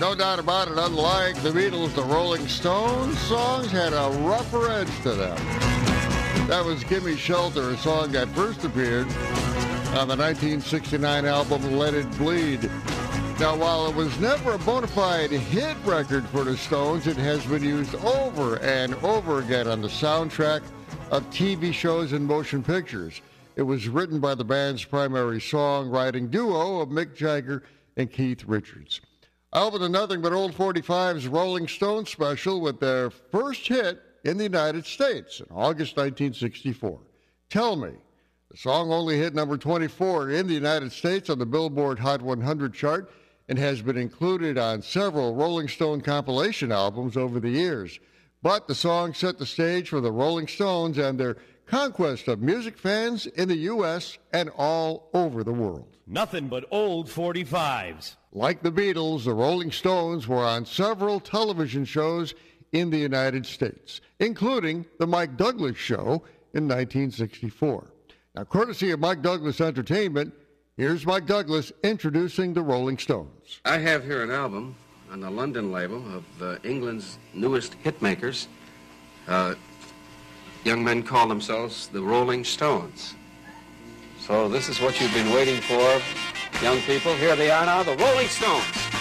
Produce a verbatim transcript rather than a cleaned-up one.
No doubt about it, unlike the Beatles, the Rolling Stones songs had a rougher edge to them. That was Gimme Shelter, a song that first appeared on the nineteen sixty-nine album Let It Bleed. Now, while it was never a bona fide hit record for the Stones, it has been used over and over again on the soundtrack of T V shows and motion pictures. It was written by the band's primary songwriting duo of Mick Jagger and Keith Richards. I opened the Nothing But Old forty-five's Rolling Stone special with their first hit in the United States in August nineteen sixty-four. Tell Me. The song only hit number twenty-four in the United States on the Billboard Hot one hundred chart and has been included on several Rolling Stone compilation albums over the years. But the song set the stage for the Rolling Stones and their conquest of music fans in the U S and all over the world. Nothing but old forty-fives. Like the Beatles, the Rolling Stones were on several television shows in the United States, including The Mike Douglas Show in nineteen sixty-four. Now, courtesy of Mike Douglas Entertainment, here's Mike Douglas introducing the Rolling Stones. I have here an album on the London label of uh, England's newest hit makers. Uh, young men call themselves the Rolling Stones. So this is what you've been waiting for, young people. Here they are now, the Rolling Stones.